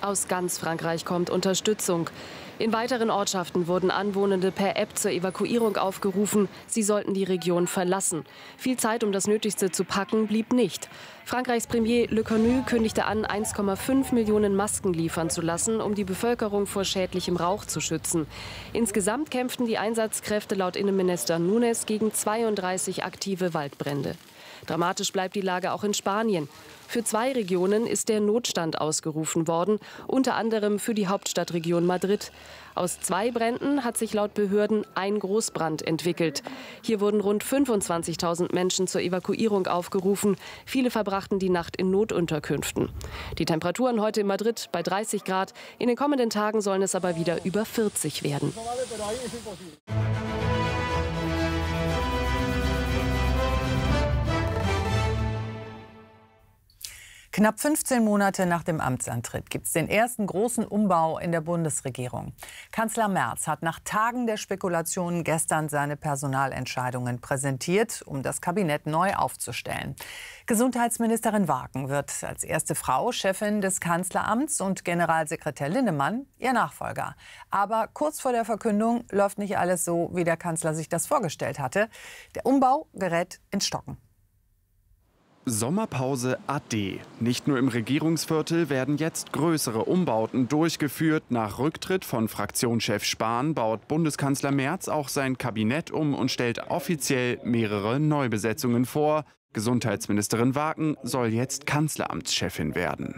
Aus ganz Frankreich kommt Unterstützung. In weiteren Ortschaften wurden Anwohnende per App zur Evakuierung aufgerufen. Sie sollten die Region verlassen. Viel Zeit, um das Nötigste zu packen, blieb nicht. Frankreichs Premier Le Cornu kündigte an, 1,5 Millionen Masken liefern zu lassen, um die Bevölkerung vor schädlichem Rauch zu schützen. Insgesamt kämpften die Einsatzkräfte laut Innenminister Nunes gegen 32 aktive Waldbrände. Dramatisch bleibt die Lage auch in Spanien. Für 2 Regionen ist der Notstand ausgerufen worden, unter anderem für die Hauptstadtregion Madrid. Aus 2 Bränden hat sich laut Behörden ein Großbrand entwickelt. Hier wurden rund 25.000 Menschen zur Evakuierung aufgerufen. Viele verbrachten die Nacht in Notunterkünften. Die Temperaturen heute in Madrid bei 30 Grad. In den kommenden Tagen sollen es aber wieder über 40 werden. Knapp 15 Monate nach dem Amtsantritt gibt es den ersten großen Umbau in der Bundesregierung. Kanzler Merz hat nach Tagen der Spekulationen gestern seine Personalentscheidungen präsentiert, um das Kabinett neu aufzustellen. Gesundheitsministerin Wagen wird als erste Frau Chefin des Kanzleramts und Generalsekretär Linnemann ihr Nachfolger. Aber kurz vor der Verkündung läuft nicht alles so, wie der Kanzler sich das vorgestellt hatte. Der Umbau gerät ins Stocken. Sommerpause ade. Nicht nur im Regierungsviertel werden jetzt größere Umbauten durchgeführt. Nach Rücktritt von Fraktionschef Spahn baut Bundeskanzler Merz auch sein Kabinett um und stellt offiziell mehrere Neubesetzungen vor. Gesundheitsministerin Wagen soll jetzt Kanzleramtschefin werden.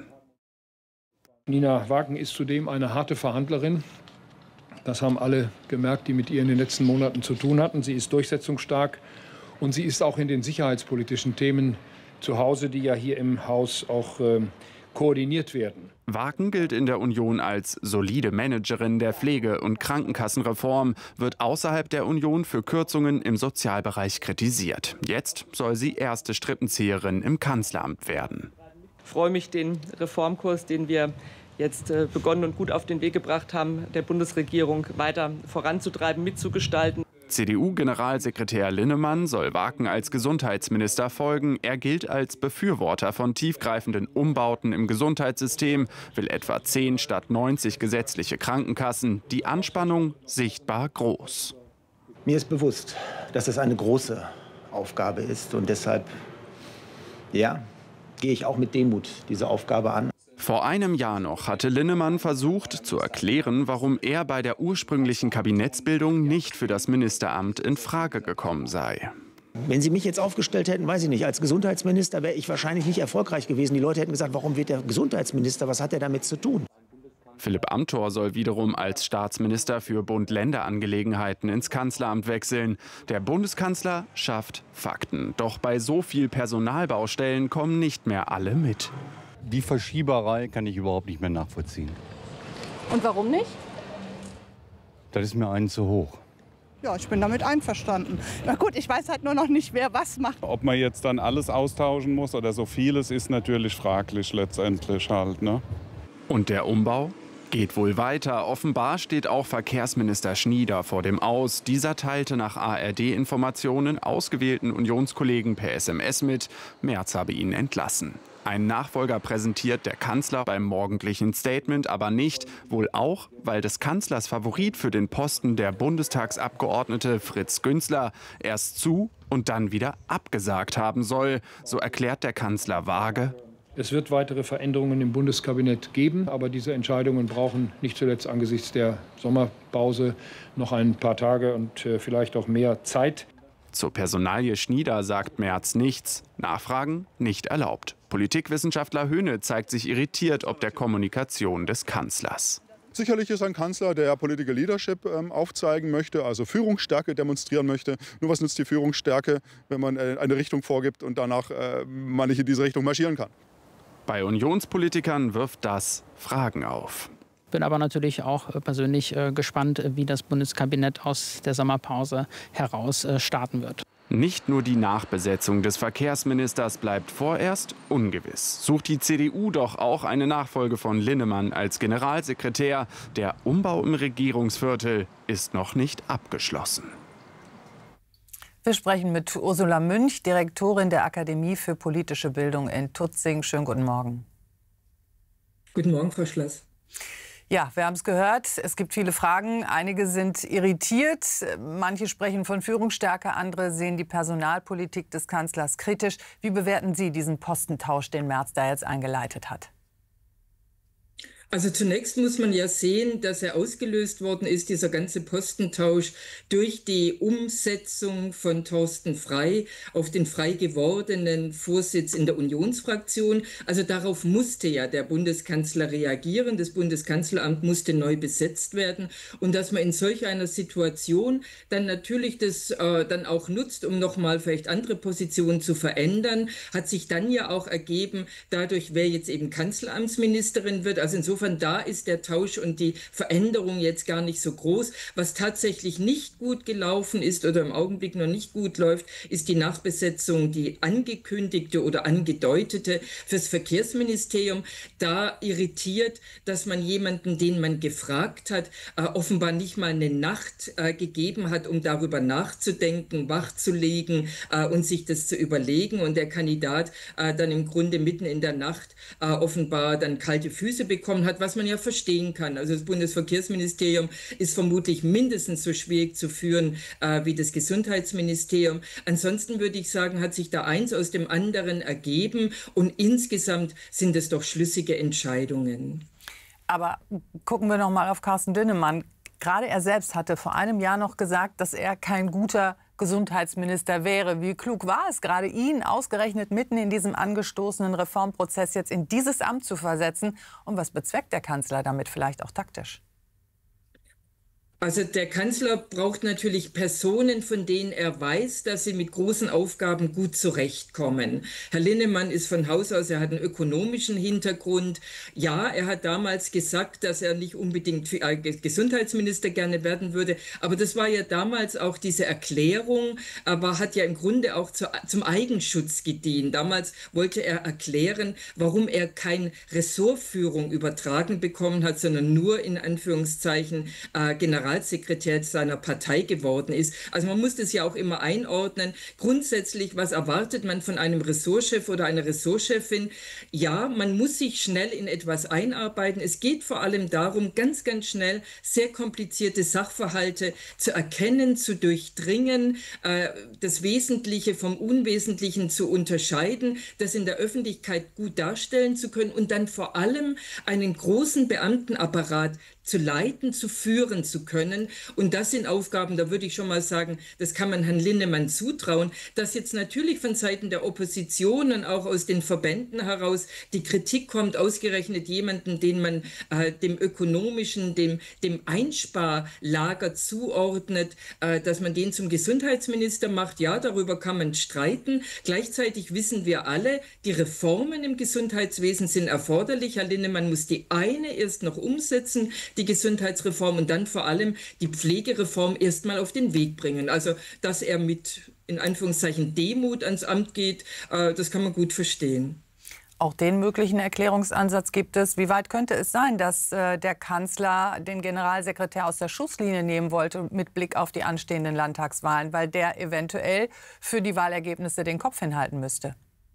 Nina Wagen ist zudem eine harte Verhandlerin. Das haben alle gemerkt, die mit ihr in den letzten Monaten zu tun hatten. Sie ist durchsetzungsstark und sie ist auch in den sicherheitspolitischen Themen zu Hause, die ja hier im Haus auch koordiniert werden. Wagen gilt in der Union als solide Managerin der Pflege- und Krankenkassenreform, wird außerhalb der Union für Kürzungen im Sozialbereich kritisiert. Jetzt soll sie erste Strippenzieherin im Kanzleramt werden. Ich freue mich, den Reformkurs, den wir jetzt begonnen und gut auf den Weg gebracht haben, der Bundesregierung weiter voranzutreiben, mitzugestalten. CDU-Generalsekretär Linnemann soll Wagen als Gesundheitsminister folgen. Er gilt als Befürworter von tiefgreifenden Umbauten im Gesundheitssystem, will etwa 10 statt 90 gesetzliche Krankenkassen. Die Anspannung sichtbar groß. Mir ist bewusst, dass es eine große Aufgabe ist und deshalb gehe ich auch mit Demut diese Aufgabe an. Vor einem Jahr noch hatte Linnemann versucht zu erklären, warum er bei der ursprünglichen Kabinettsbildung nicht für das Ministeramt in Frage gekommen sei. Wenn Sie mich jetzt aufgestellt hätten, weiß ich nicht, als Gesundheitsminister wäre ich wahrscheinlich nicht erfolgreich gewesen. Die Leute hätten gesagt, warum wird der Gesundheitsminister, was hat er damit zu tun? Philipp Amthor soll wiederum als Staatsminister für Bund-Länder-Angelegenheiten ins Kanzleramt wechseln. Der Bundeskanzler schafft Fakten. Doch bei so viel Personalbaustellen kommen nicht mehr alle mit. Die Verschieberei kann ich überhaupt nicht mehr nachvollziehen. Und warum nicht? Das ist mir einen zu hoch. Ja, ich bin damit einverstanden. Na gut, ich weiß halt nur noch nicht, wer was macht. Ob man jetzt dann alles austauschen muss oder so vieles, ist natürlich fraglich letztendlich halt, ne? Und der Umbau geht wohl weiter. Offenbar steht auch Verkehrsminister Schnieder vor dem Aus. Dieser teilte nach ARD-Informationen ausgewählten Unionskollegen per SMS mit, Merz habe ihn entlassen. Einen Nachfolger präsentiert der Kanzler beim morgendlichen Statement aber nicht. Wohl auch, weil des Kanzlers Favorit für den Posten der Bundestagsabgeordnete Fritz Günzler erst zu und dann wieder abgesagt haben soll. So erklärt der Kanzler vage: Es wird weitere Veränderungen im Bundeskabinett geben, aber diese Entscheidungen brauchen nicht zuletzt angesichts der Sommerpause noch ein paar Tage und vielleicht auch mehr Zeit. Zur Personalie Schnieder sagt Merz nichts. Nachfragen nicht erlaubt. Politikwissenschaftler Höhne zeigt sich irritiert ob der Kommunikation des Kanzlers. Sicherlich ist ein Kanzler, der Political Leadership aufzeigen möchte, also Führungsstärke demonstrieren möchte. Nur was nützt die Führungsstärke, wenn man eine Richtung vorgibt und danach man nicht in diese Richtung marschieren kann? Bei Unionspolitikern wirft das Fragen auf. Ich bin aber natürlich auch persönlich gespannt, wie das Bundeskabinett aus der Sommerpause heraus starten wird. Nicht nur die Nachbesetzung des Verkehrsministers bleibt vorerst ungewiss. Sucht die CDU doch auch eine Nachfolge von Linnemann als Generalsekretär. Der Umbau im Regierungsviertel ist noch nicht abgeschlossen. Wir sprechen mit Ursula Münch, Direktorin der Akademie für politische Bildung in Tutzing. Schönen guten Morgen. Guten Morgen, Frau Schloss. Ja, wir haben es gehört. Es gibt viele Fragen. Einige sind irritiert. Manche sprechen von Führungsstärke. Andere sehen die Personalpolitik des Kanzlers kritisch. Wie bewerten Sie diesen Postentausch, den Merz da jetzt eingeleitet hat? Also zunächst muss man ja sehen, dass er ausgelöst worden ist, dieser ganze Postentausch, durch die Umsetzung von Thorsten Frey auf den frei gewordenen Vorsitz in der Unionsfraktion. Also darauf musste ja der Bundeskanzler reagieren. Das Bundeskanzleramt musste neu besetzt werden. Und dass man in solch einer Situation dann natürlich das dann auch nutzt, um nochmal vielleicht andere Positionen zu verändern, hat sich dann ja auch ergeben, dadurch, wer jetzt eben Kanzleramtsministerin wird. Also insofern da ist der Tausch und die Veränderung jetzt gar nicht so groß. Was tatsächlich nicht gut gelaufen ist oder im Augenblick noch nicht gut läuft, ist die Nachbesetzung, die angekündigte oder angedeutete fürs Verkehrsministerium. Da irritiert, dass man jemanden, den man gefragt hat, offenbar nicht mal eine Nacht gegeben hat, um darüber nachzudenken, wachzulegen und sich das zu überlegen. Und der Kandidat dann im Grunde mitten in der Nacht offenbar dann kalte Füße bekommen hat, was man ja verstehen kann. Also das Bundesverkehrsministerium ist vermutlich mindestens so schwierig zu führen wie das Gesundheitsministerium. Ansonsten würde ich sagen, hat sich da eins aus dem anderen ergeben und insgesamt sind es doch schlüssige Entscheidungen. Aber gucken wir noch mal auf Carsten Linnemann. Gerade er selbst hatte vor einem Jahr noch gesagt, dass er kein guter Gesundheitsminister wäre. Wie klug war es, gerade ihn ausgerechnet mitten in diesem angestoßenen Reformprozess jetzt in dieses Amt zu versetzen? Und was bezweckt der Kanzler damit vielleicht auch taktisch? Also der Kanzler braucht natürlich Personen, von denen er weiß, dass sie mit großen Aufgaben gut zurechtkommen. Herr Linnemann ist von Haus aus, er hat einen ökonomischen Hintergrund. Ja, er hat damals gesagt, dass er nicht unbedingt Gesundheitsminister gerne werden würde. Aber das war ja damals auch diese Erklärung, aber hat ja im Grunde auch zum Eigenschutz gedient. Damals wollte er erklären, warum er keine Ressortführung übertragen bekommen hat, sondern nur in Anführungszeichen Generalsekretär seiner Partei geworden ist. Also man muss das ja auch immer einordnen. Grundsätzlich, was erwartet man von einem Ressortchef oder einer Ressortchefin? Ja, man muss sich schnell in etwas einarbeiten. Es geht vor allem darum, ganz, ganz schnell sehr komplizierte Sachverhalte zu erkennen, zu durchdringen, das Wesentliche vom Unwesentlichen zu unterscheiden, das in der Öffentlichkeit gut darstellen zu können und dann vor allem einen großen Beamtenapparat zu leiten, zu führen zu können. Und das sind Aufgaben, da würde ich schon mal sagen, das kann man Herrn Linnemann zutrauen, dass jetzt natürlich von Seiten der Opposition und auch aus den Verbänden heraus die Kritik kommt, ausgerechnet jemanden, den man dem ökonomischen, dem Einsparlager zuordnet, dass man den zum Gesundheitsminister macht. Ja, darüber kann man streiten. Gleichzeitig wissen wir alle, die Reformen im Gesundheitswesen sind erforderlich. Herr Linnemann muss die eine erst noch umsetzen, die Gesundheitsreform, und dann vor allem die Pflegereform erst mal auf den Weg bringen. Also, dass er mit, in Anführungszeichen, Demut ans Amt geht, das kann man gut verstehen. Auch den möglichen Erklärungsansatz gibt es. Wie weit könnte es sein, dass der Kanzler den Generalsekretär aus der Schusslinie nehmen wollte mit Blick auf die anstehenden Landtagswahlen, weil der eventuell für die Wahlergebnisse den Kopf hinhalten müsste?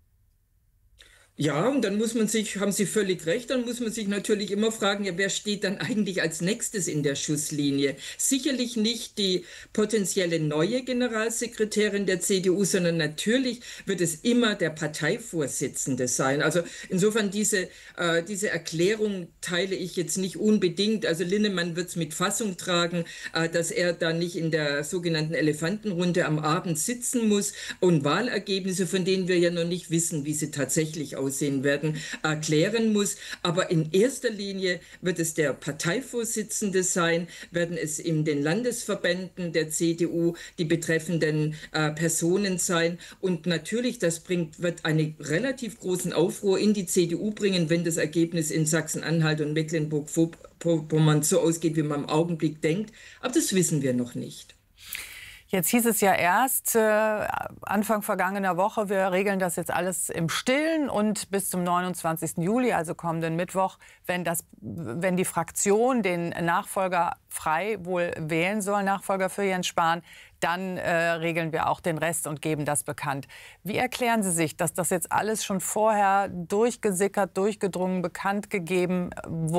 Ja, und dann muss man sich, haben Sie völlig recht, dann muss man sich natürlich immer fragen, ja, wer steht dann eigentlich als nächstes in der Schusslinie? Sicherlich nicht die potenzielle neue Generalsekretärin der CDU, sondern natürlich wird es immer der Parteivorsitzende sein. Also insofern diese Erklärung teile ich jetzt nicht unbedingt. Also Linnemann wird es mit Fassung tragen, dass er da nicht in der sogenannten Elefantenrunde am Abend sitzen muss und Wahlergebnisse, von denen wir ja noch nicht wissen, wie sie tatsächlich aussehen werden, erklären muss. Aber in erster Linie wird es der Parteivorsitzende sein, werden es in den Landesverbänden der CDU die betreffenden Personen sein. Und natürlich, wird einen relativ großen Aufruhr in die CDU bringen, wenn das Ergebnis in Sachsen-Anhalt und Mecklenburg-Vorpommern so ausgeht, wie man im Augenblick denkt. Aber das wissen wir noch nicht. Jetzt hieß es ja erst Anfang vergangener Woche, wir regeln das jetzt alles im Stillen und bis zum 29. Juli, also kommenden Mittwoch, wenn die Fraktion den Nachfolger frei wohl wählen soll, Nachfolger für Jens Spahn, dann regeln wir auch den Rest und geben das bekannt. Wie erklären Sie sich, dass das jetzt alles schon vorher durchgesickert, durchgedrungen, bekannt gegeben wurde?